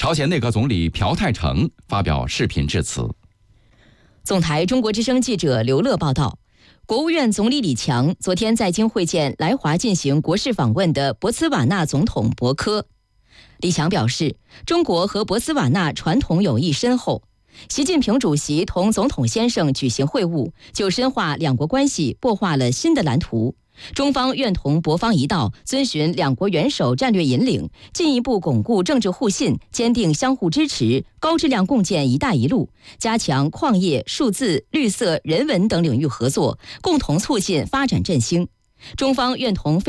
朝鲜内阁总理朴泰成发表视频致辞。 总台中国之声记者刘乐报道，国务院总理李强昨天在京会见来华进行国事访问的博茨瓦纳总统博科。李强表示，中国和博茨瓦纳传统友谊深厚，习近平主席同总统先生举行会晤，就深化两国关系擘画了新的蓝图。中方愿同博方一道，遵循两国元首战略引领，进一步巩固政治互信，坚定相互支持，高质量共建“一带一路”，加强矿业、数字、绿色、人文等领域合作，共同促进发展振兴。中方愿同